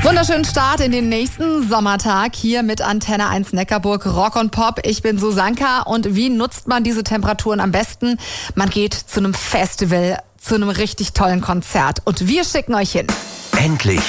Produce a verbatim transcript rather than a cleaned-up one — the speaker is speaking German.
Wunderschönen Start in den nächsten Sommertag hier mit Antenne eins Neckarburg Rock und Pop. Ich bin Susanka und wie nutzt man diese Temperaturen am besten? Man geht zu einem Festival, zu einem richtig tollen Konzert und wir schicken euch hin. Endlich